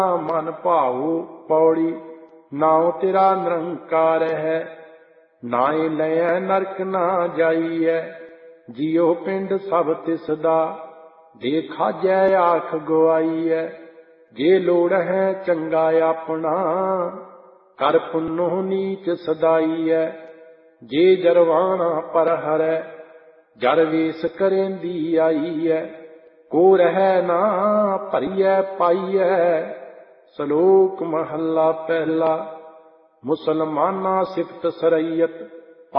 मन भाऊ पौड़ी। नाउ तेरा निरंकार है, नाए लय नरक ना जाइए। जियो पिंड सब तिसदा, जे खाजै आख गवाइए। जे लोड़ है चंगा अपना, कर पुन्नो नीच सदाइए। जे जरवाना पर हरै, जर वेस करेंदी आईए। को रह ना भरिए पाइए। सलोक महला पहला। मुसलमाना सिफत सरैयत,